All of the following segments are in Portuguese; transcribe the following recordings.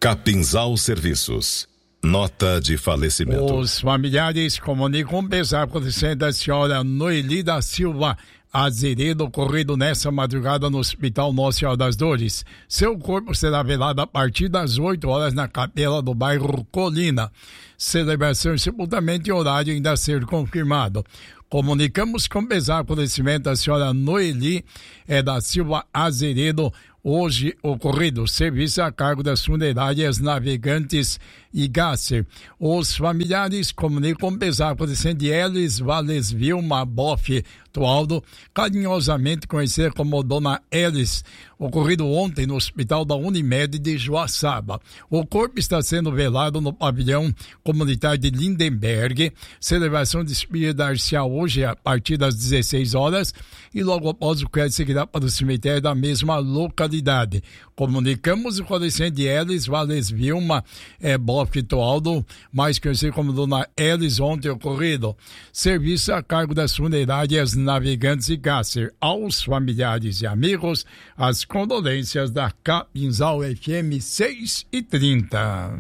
Capinzal Serviços. Nota de falecimento. Os familiares comunicam o pesar acontecendo da senhora Noeli da Silva Azeredo, ocorrido nessa madrugada no Hospital Nossa Senhora das Dores. Seu corpo será velado a partir das 8 horas na capela do bairro Colina. Celebração e sepultamento e horário ainda a ser confirmado. Comunicamos com pesar o falecimento da senhora Noeli da Silva Azeredo, hoje ocorrido, serviço a cargo das funerárias Navegantes e Gasser. Os familiares comunicam pesar o falecimento de Elis Vales Vilma Boff Tualdo, carinhosamente conhecida como Dona Elis, ocorrido ontem no Hospital da Unimed de Joaçaba. O corpo está sendo velado no pavilhão comunitário de Lindenberg. Celebração de despedida dar-se-á hoje a partir das 16 horas e logo após o crédito seguirá para o cemitério da mesma localidade. Comunicamos o falecimento de Elis Vales Vilma Boff Tualdo, mais conhecido como Dona Elis, ontem ocorrido. Serviço a cargo das funerárias Navegantes e Gasser. Aos familiares e amigos, as condolências da Capinzal FM 6h30.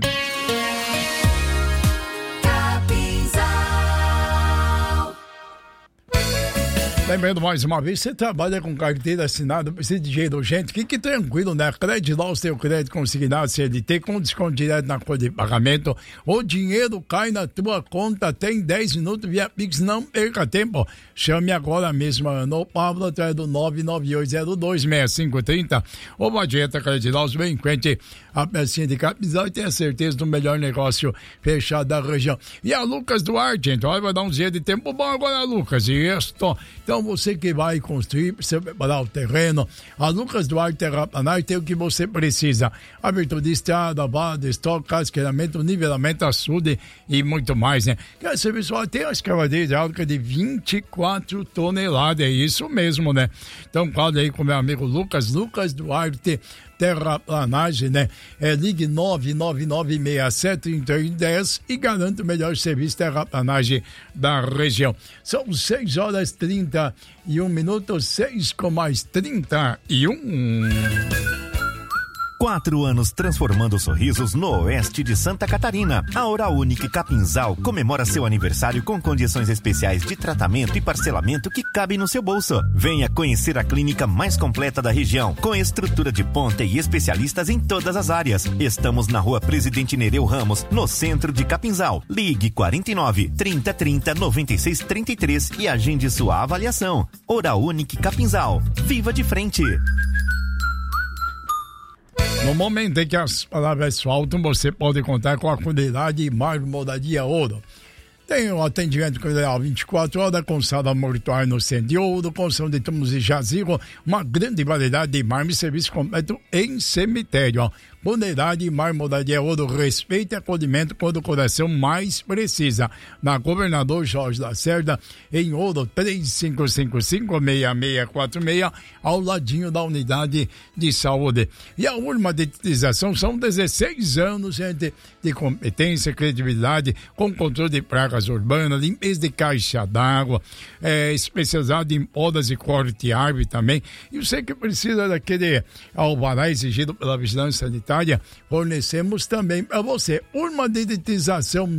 Lembrando mais uma vez, você trabalha com carteira assinada, precisa de dinheiro urgente, fique tranquilo, né? Credilau, seu crédito consignado CLT com desconto direto na folha de pagamento. O dinheiro cai na tua conta, tem 10 minutos via Pix, não perca tempo. Chame agora mesmo, no Pablo, atrás do 998026530. Ou Bageta Credilau, vem em frente a pecinha de Capinzal e tenha certeza do melhor negócio fechado da região. E a Lucas Duarte, então, vai dar um dia de tempo bom agora, Lucas, e isso. Então você que vai construir, precisa preparar o terreno. A Lucas Duarte Terraplanagem tem o que você precisa. Abertura de estrada, vada, estoque, casqueiramento, nivelamento, açude e muito mais, né? Quer saber só, tem uma escavadeira hidráulica de 24 toneladas, é isso mesmo, né? Então, fala aí com meu amigo Lucas Duarte Terraplanagem, né? Ligue 99967-3110 e garanta o melhor serviço terraplanagem da região. São 6h31, 6 com mais 31. 4 anos transformando sorrisos no oeste de Santa Catarina. A Oral Unique Capinzal comemora seu aniversário com condições especiais de tratamento e parcelamento que cabem no seu bolso. Venha conhecer a clínica mais completa da região, com estrutura de ponta e especialistas em todas as áreas. Estamos na Rua Presidente Nereu Ramos, no centro de Capinzal. Ligue 49 3030 9633 e agende sua avaliação. Oral Unique Capinzal. Viva de frente! No momento em que as palavras faltam, você pode contar com a qualidade Marmoraria Ouro. Tem o atendimento com 24 horas, com sala mortuária no centro de Ouro, construção de túmulos e jazigo, uma grande variedade de mármore e serviço completo em cemitério. Funerária Marmoraria Ouro, respeito e acolhimento quando o coração mais precisa. Na Governador Jorge Lacerda, em Ouro, 3555-6646, ao ladinho da unidade de saúde. E a Urma Detetização são 16 anos, gente, de competência, credibilidade, com controle de pragas urbanas, limpeza de caixa d'água, especializado em podas e corte de árvore também. E você que precisa daquele alvará exigido pela Vigilância Sanitária, fornecemos também para você. Urma de Detetização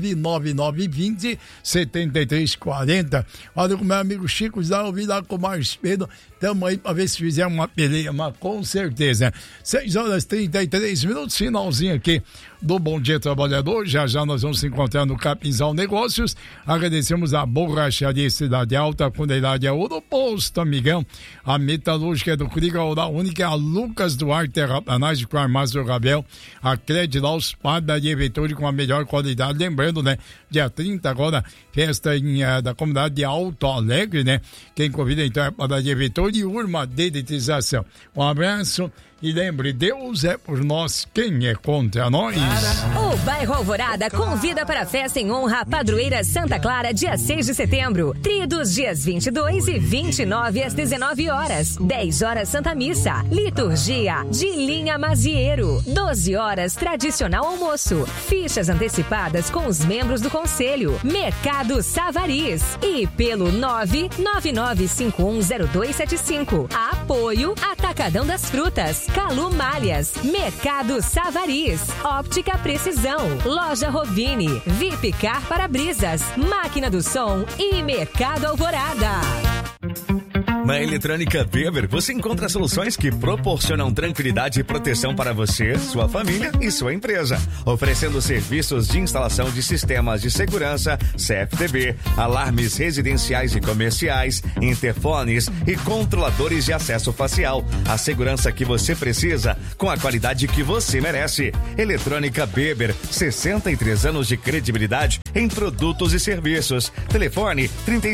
99920-7340. Olha com meu amigo Chico, já ouvi lá com o Marcos Pedro. Tamo aí para ver se fizer uma peleia, mas com certeza. 6h33, finalzinho aqui do Bom Dia Trabalhador. Já nós vamos se encontrar no Capinzal Negócios. Agradecemos a Borracharia Cidade Alta, a Funerária Ouro, Posto Amigão, a Metalúrgica do Criga Oral Única, a Lucas Duarte Terraplanagem com a Armazio Rabel, a Credilaus Padaria Vettori com a melhor qualidade. Lembrando, né? Dia 30 agora, festa da comunidade de Alto Alegre, né? Quem convida então é a Padaria Vettori e Urma Dedetização. Um abraço. E lembre, Deus é por nós, quem é contra nós? O Bairro Alvorada convida para a festa em honra à padroeira Santa Clara, dia 6 de setembro. Tridos, dias 22 e 29 às 19 horas. 10 horas Santa Missa. Liturgia de Linha Mazieiro. 12 horas tradicional almoço. Fichas antecipadas com os membros do Conselho. Mercado Savariz. E pelo 999510275. Apoio Atacadão das Frutas. Calu Malhas, Mercado Savariz, Óptica Precisão, Loja Rovini, VIP Car Para-Brisas, Máquina do Som e Mercado Alvorada. Na Eletrônica Weber, você encontra soluções que proporcionam tranquilidade e proteção para você, sua família e sua empresa. Oferecendo serviços de instalação de sistemas de segurança, CFTV, alarmes residenciais e comerciais, interfones e controladores de acesso facial. A segurança que você precisa, com a qualidade que você merece. Eletrônica Weber, 63 anos de credibilidade em produtos e serviços. Telefone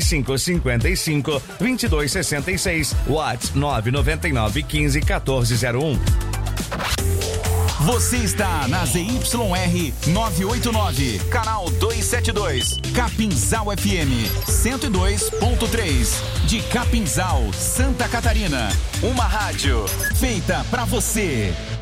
3555-2266. WhatsApp 999-15-1401. Você está na ZYR 989, canal 272, Capinzal FM 102.3, de Capinzal, Santa Catarina. Uma rádio feita pra você.